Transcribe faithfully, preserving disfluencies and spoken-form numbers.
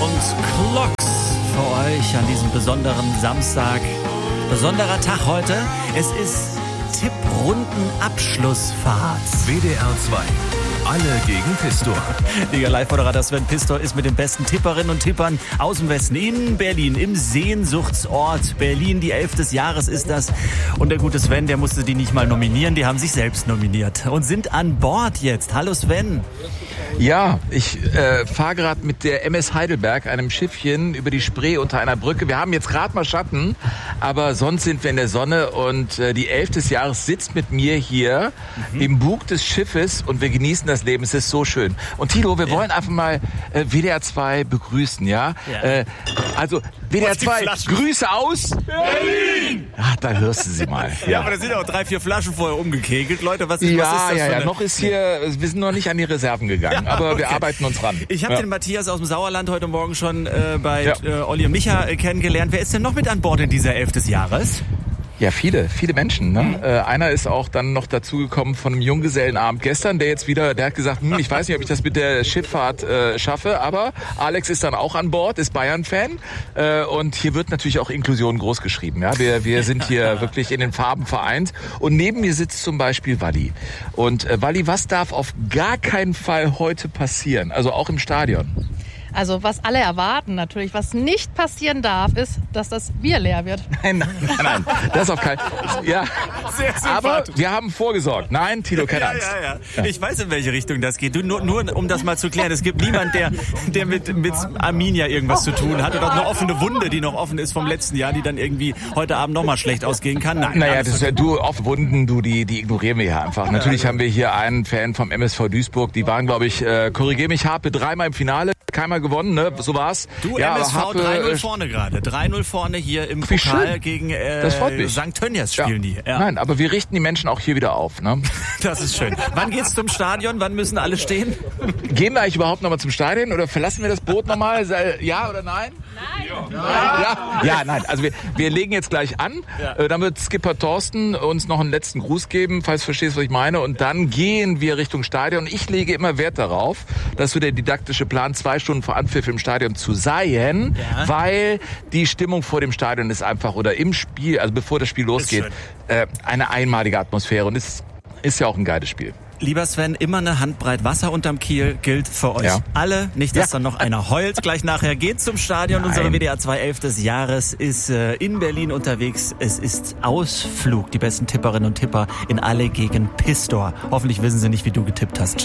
und Clocks für euch an diesem besonderen Samstag. Besonderer Tag heute. Es ist Tipprundenabschlussfahrt. W D R zwei. Alle gegen Pistor. Liga-Live-Moderator Sven Pistor ist mit den besten Tipperinnen und Tippern aus dem Westen in Berlin, im Sehnsuchtsort Berlin. Die Elf des Jahres ist das. Und der gute Sven, der musste die nicht mal nominieren, die haben sich selbst nominiert und sind an Bord jetzt. Hallo Sven. Ja, ich äh, fahre gerade mit der M S Heidelberg, einem Schiffchen, über die Spree unter einer Brücke. Wir haben jetzt gerade mal Schatten, aber sonst sind wir in der Sonne und äh, die Elf des Jahres sitzt mit mir hier mhm. im Bug des Schiffes und wir genießen das Leben. Es ist so schön. Und Tilo, wir ja. wollen einfach mal äh, W D R zwei begrüßen, ja? ja. Äh, also W D R zwei, Grüße aus Berlin! Ach, da hörst du sie mal. Ja, ja, aber da sind auch drei, vier Flaschen vorher umgekegelt. Leute, was, ja, was ist das ja, für ja, eine... noch ist hier, wir sind noch nicht an die Reserven gegangen, ja, aber okay. wir arbeiten uns ran. Ich habe ja. den Matthias aus dem Sauerland heute Morgen schon äh, bei ja. äh, Olli und Micha äh, kennengelernt. Wer ist denn noch mit an Bord in dieser Elf des Jahres? Ja, viele, viele Menschen. Ne? Mhm. Äh, einer ist auch dann noch dazugekommen von einem Junggesellenabend gestern, der jetzt wieder, der hat gesagt, hm, ich weiß nicht, ob ich das mit der Schifffahrt äh, schaffe, aber Alex ist dann auch an Bord, ist Bayern-Fan äh, und hier wird natürlich auch Inklusion groß geschrieben. Ja? Wir, wir sind hier wirklich in den Farben vereint und neben mir sitzt zum Beispiel Walli. Und äh, Walli, was darf auf gar keinen Fall heute passieren, also auch im Stadion? Also was alle erwarten natürlich, was nicht passieren darf, ist, dass das Bier leer wird. Nein, nein, nein, das auf keinen Fall. Ja, sehr aber wir haben vorgesorgt. Nein, Tilo, keine ja, Angst. Ja, ja. Ja. Ich weiß, in welche Richtung das geht. Du, nur, nur um das mal zu klären, es gibt niemand, der, der mit, mit Arminia irgendwas zu tun hat oder eine offene Wunde, die noch offen ist vom letzten Jahr, die dann irgendwie heute Abend nochmal schlecht ausgehen kann. Nein, naja, das ist ja, du, auf Wunden, du, die, die ignorieren wir hier einfach. Natürlich ja, haben wir hier einen Fan vom M S V Duisburg, die waren, glaube ich, äh, korrigier mich, Harpe, dreimal im Finale. Keinmal gewonnen, ne? So war's. Du, ja, M S V Harpe, drei null vorne gerade. drei null vorne hier im Pokal schön. gegen äh, Sankt Tönnies spielen ja. die. Ja. Nein, aber wir richten die Menschen auch hier wieder auf. Ne? Das ist schön. Wann geht's zum Stadion? Wann müssen alle stehen? Gehen wir eigentlich überhaupt nochmal zum Stadion oder verlassen wir das Boot nochmal? Ja oder nein? Nein. Ja, ja nein. Also wir, wir legen jetzt gleich an. Ja. Dann wird Skipper Thorsten uns noch einen letzten Gruß geben, falls du verstehst, was ich meine. Und dann gehen wir Richtung Stadion. Ich lege immer Wert darauf, dass so der didaktische Plan zwei Stunden vor Anpfiff im Stadion zu sein, ja. weil die Stimmung vor dem Stadion ist einfach, oder im Spiel, also bevor das Spiel losgeht, äh, eine einmalige Atmosphäre. Und es ist ja auch ein geiles Spiel. Lieber Sven, immer eine Handbreit Wasser unterm Kiel gilt für euch ja. alle. Nicht, dass ja. dann noch einer heult. Gleich nachher geht zum Stadion. Nein. Unsere W D R zwei Elf des Jahres ist äh, in Berlin unterwegs. Es ist Ausflug. Die besten Tipperinnen und Tipper in alle gegen Pistor. Hoffentlich wissen sie nicht, wie du getippt hast. Ciao.